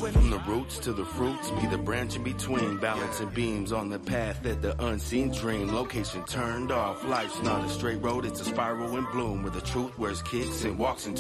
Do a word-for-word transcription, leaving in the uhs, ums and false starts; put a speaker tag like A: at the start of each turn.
A: From the roots to the fruits, be the branch in between. Balancing beams on the path that the unseen dream. Location turned off, life's not a straight road, it's a spiral in bloom. Where the truth wears kicks and walks into